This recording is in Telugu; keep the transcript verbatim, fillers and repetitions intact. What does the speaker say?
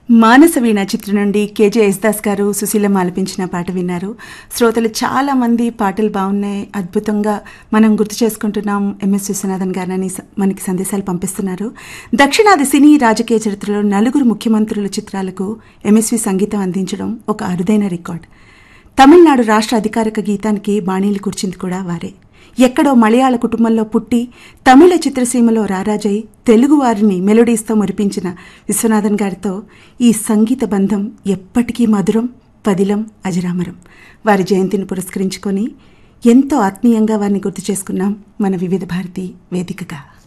మానసవీణ చిత్రం నుండి కేజే యేసుదాస్ గారు సుశీలమ్మ ఆలపించిన పాట విన్నారు. శ్రోతలు చాలా మంది పాటలు బాగున్నాయి, అద్భుతంగా మనం గుర్తు చేసుకుంటున్నాం ఎంఎస్ విశ్వనాథన్ గారని మనకి సందేశాలు పంపిస్తున్నారు. దక్షిణాది సినీ రాజకీయ చరిత్రలో నలుగురు ముఖ్యమంత్రుల చిత్రాలకు ఎంఎస్వి సంగీతం అందించడం ఒక అరుదైన రికార్డ్. తమిళనాడు రాష్ట్ర అధికారిక గీతానికి బాణీలు కూర్చింది కూడా వారే. ఎక్కడో మలయాళ కుటుంబంలో పుట్టి తమిళ చిత్రసీమలో రారాజై తెలుగువారిని మెలోడీస్తో మురిపించిన విశ్వనాథన్ గారితో ఈ సంగీత బంధం ఎప్పటికీ మధురం, పదిలం, అజరామరం. వారి జయంతిని పురస్కరించుకొని ఎంతో ఆత్మీయంగా వారిని గుర్తు చేసుకున్నాం మన వివిధ భారతి వేదికగా.